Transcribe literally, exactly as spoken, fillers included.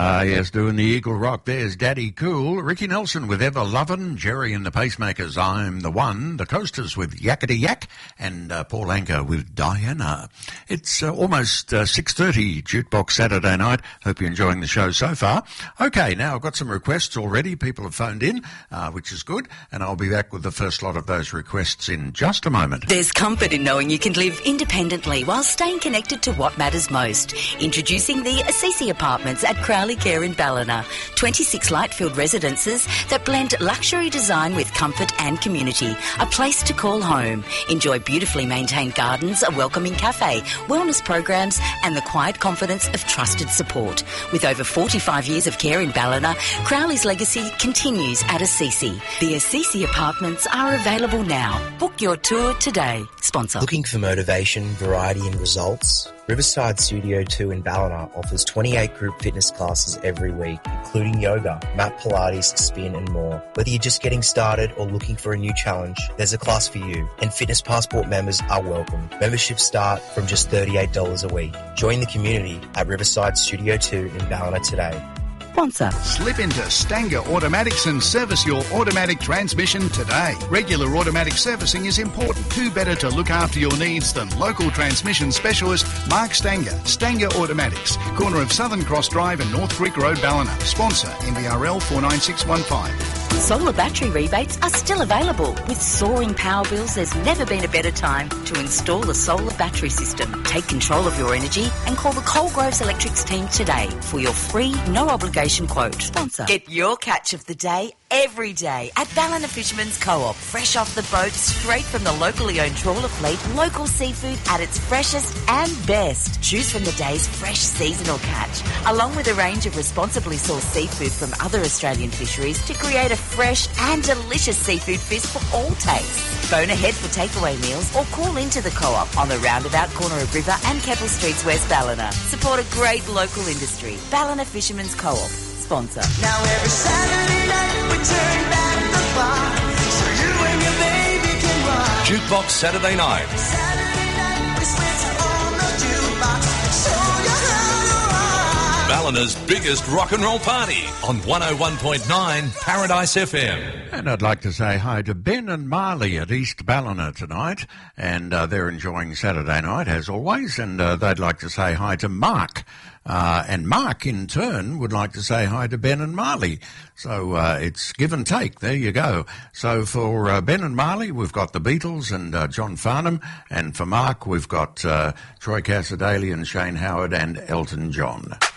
Ah, yes, doing the Eagle Rock. There's Daddy Cool. Ricky Nelson with Ever Lovin'. Jerry and the Pacemakers, I'm the One. The Coasters with Yakety Yak. And uh, Paul Anka with Diana. It's uh, almost uh, six thirty, Jukebox Saturday night. Hope you're enjoying the show so far. Okay, now I've got some requests already. People have phoned in, uh, which is good. And I'll be back with the first lot of those requests in just a moment. There's comfort in knowing you can live independently while staying connected to what matters most. Introducing the Assisi Apartments at Crowley Care in Ballina. twenty-six light-filled residences that blend luxury design with comfort and community. A place to call home. Enjoy beautifully maintained gardens, a welcoming cafe, wellness programs and the quiet confidence of trusted support. With over forty-five years of care in Ballina, Crowley's legacy continues at Assisi. The Assisi Apartments are available now. Book your tour today. Sponsor. Looking for motivation, variety and results? Riverside Studio two in Ballina offers twenty-eight group fitness classes every week, including yoga, mat Pilates, spin and more. Whether you're just getting started or looking for a new challenge, there's a class for you, and Fitness Passport members are welcome. Memberships start from just thirty-eight dollars a week. Join the community at Riverside Studio two in Ballina today. Sponsor. Slip into Stanger Automatics and service your automatic transmission today. Regular automatic servicing is important. Who better to look after your needs than local transmission specialist Mark Stanger. Stanger Automatics, corner of Southern Cross Drive and North Creek Road, Ballina. Sponsor N B R L four nine six one five. Solar battery rebates are still available. With soaring power bills, there's never been a better time to install a solar battery system. Take control of your energy and call the Coalgroves Electrics team today for your free, no obligation quote. Sponsor. Get your catch of the day every day at Ballina Fisherman's Co-op. Fresh off the boat, straight from the locally owned trawler fleet, local seafood at its freshest and best. Choose from the day's fresh seasonal catch, along with a range of responsibly sourced seafood from other Australian fisheries to create a fresh and delicious seafood feast for all tastes. Phone ahead for takeaway meals or call into the Co-op on the roundabout corner of River and Keppel Streets, West Ballina. Support a great local industry. Ballina Fisherman's Co-op. Sponsor. Now every Saturday night we turn back the clock so you and your baby can rock. Jukebox Saturday night. Saturday night we switch on the jukebox, show you how to rock. Ballina's biggest rock and roll party on one oh one point nine Paradise F M. And I'd like to say hi to Ben and Marley at East Ballina tonight, and uh, they're enjoying Saturday night as always, and uh, they'd like to say hi to Mark. Uh, and Mark, in turn, would like to say hi to Ben and Marley. So uh, it's give and take. There you go. So for uh, Ben and Marley, we've got the Beatles and uh, John Farnham. And for Mark, we've got uh, Troy Cassadaly and Shane Howard and Elton John.